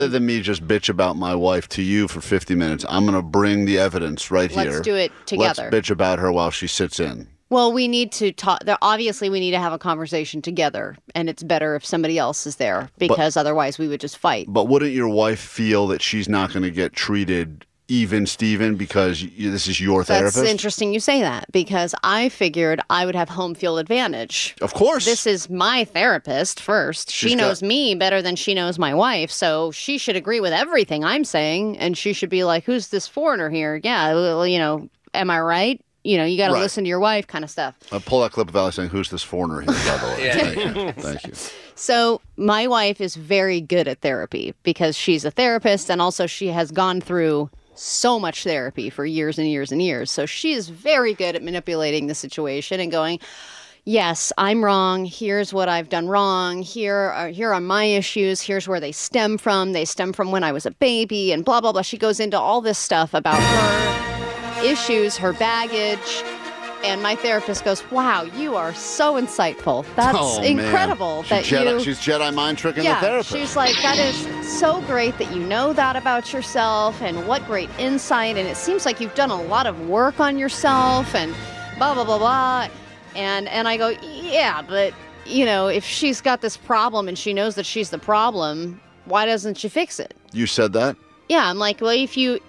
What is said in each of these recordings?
Rather than me just bitch about my wife to you for 50 minutes, I'm going to bring the evidence right here. Let's do it together. Let's bitch about her while she sits in. Well, we need to talk. Obviously, we need to have a conversation together, and it's better if somebody else is there because otherwise we would just fight. But wouldn't your wife feel that she's not going to get treated even, Steven, because this is your therapist? That's interesting you say that, because I figured I would have home field advantage. Of course. This is my therapist first. She knows me better than she knows my wife, so she should agree with everything I'm saying, and she should be like, who's this foreigner here? Yeah, well, am I right? You got to listen to your wife kind of stuff. I'll pull that clip of Ali saying, who's this foreigner here, by the way. Thank you. So my wife is very good at therapy because she's a therapist, and also she has gone through so much therapy for years and years and years. So she is very good at manipulating the situation and going, yes, I'm wrong. Here's what I've done wrong. Here are my issues. Here's where they stem from. They stem from when I was a baby and blah, blah, blah. She goes into all this stuff about her issues, her baggage. And my therapist goes, wow, you are so insightful. That's incredible. She's Jedi mind tricking the therapist. She's like, that is so great that you know that about yourself, and what great insight. And it seems like you've done a lot of work on yourself and blah, blah, blah, blah. And I go, yeah, but, if she's got this problem and she knows that she's the problem, why doesn't she fix it? You said that? Yeah, I'm like, well, if you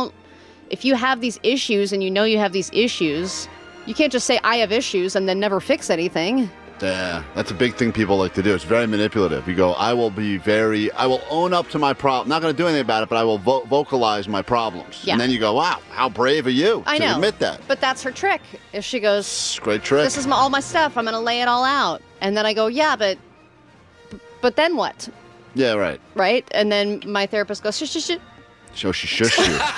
have these issues and you have these issues, you can't just say, I have issues, and then never fix anything. Yeah, that's a big thing people like to do. It's very manipulative. You go, I will own up to my problem. Not going to do anything about it, but I will vocalize my problems. Yeah. And then you go, wow, how brave are you to admit that? But that's her trick. If she goes, great trick. This is all my stuff. I'm going to lay it all out. And then I go, yeah, but then what? Yeah, right. Right? And then my therapist goes, shush, shush, shush. So she shushed you.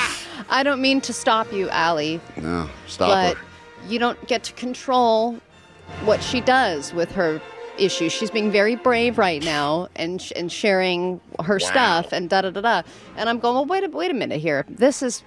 I don't mean to stop you, Allie. No, stop her. You don't get to control what she does with her issues. She's being very brave right now and sharing her stuff and da-da-da-da. And I'm going, well, wait a minute here. This is...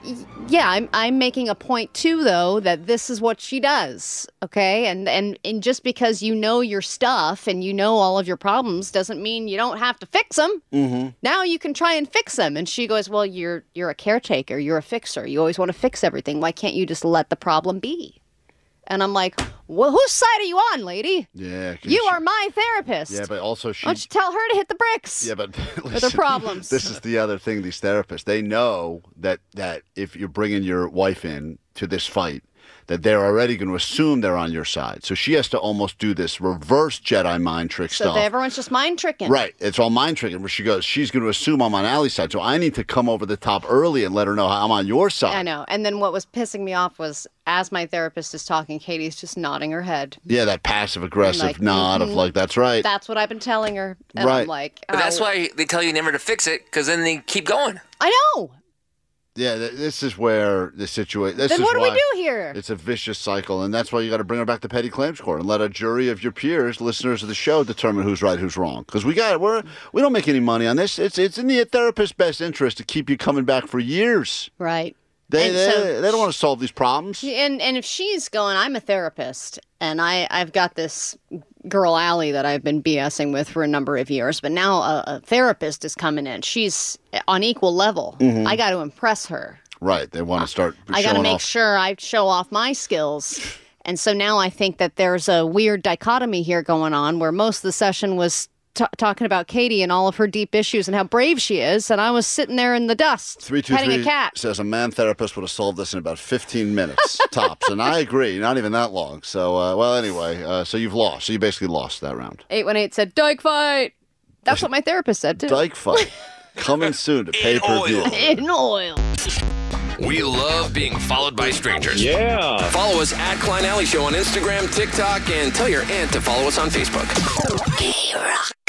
Yeah, I'm making a point, too, though, that this is what she does, okay? And just because you know your stuff and you know all of your problems doesn't mean you don't have to fix them. Mm-hmm. Now you can try and fix them. And she goes, well, you're a caretaker. You're a fixer. You always want to fix everything. Why can't you just let the problem be? And I'm like, well, whose side are you on, lady? Yeah. You are my therapist. Yeah, but also why don't you tell her to hit the bricks? Yeah, but listen, with her problems. This is the other thing, these therapists. They know that if you're bringing your wife in to this fight, that they're already going to assume they're on your side. So she has to almost do this reverse Jedi mind trick stuff. So everyone's just mind tricking. Right. It's all mind tricking where she goes, she's going to assume I'm on Allie's side. So I need to come over the top early and let her know I'm on your side. I know. And then what was pissing me off was as my therapist is talking, Katie's just nodding her head. Yeah, that passive-aggressive nod of like, that's right. That's what I've been telling her. And right. I'm like, But that's why they tell you never to fix it, because then they keep going. I know. Yeah, this is where the situation... Then what do we do here? It's a vicious cycle, and that's why you got to bring her back to petty claims court and let a jury of your peers, listeners of the show, determine who's right, who's wrong. Because we don't make any money on this. It's in the therapist's best interest to keep you coming back for years. Right. They don't want to solve these problems. And if she's going, I'm a therapist, and I've got this girl, Allie, that I've been BSing with for a number of years, but now a therapist is coming in. She's on equal level. Mm-hmm. I got to impress her. Right. They want to start I got to make sure I show off my skills. And so now I think that there's a weird dichotomy here going on where most of the session was talking about Katie and all of her deep issues and how brave she is, and I was sitting there in the dust petting a cat. Says a man therapist would have solved this in about 15 minutes tops, and I agree, not even that long. So, anyway, so you've lost. So you basically lost that round. 818 said, "Dyke fight." That's what my therapist said too. Dyke fight coming soon to pay-per-view. In oil. We love being followed by strangers. Yeah. Follow us at Klein Alley Show on Instagram, TikTok, and tell your aunt to follow us on Facebook. K-Rock.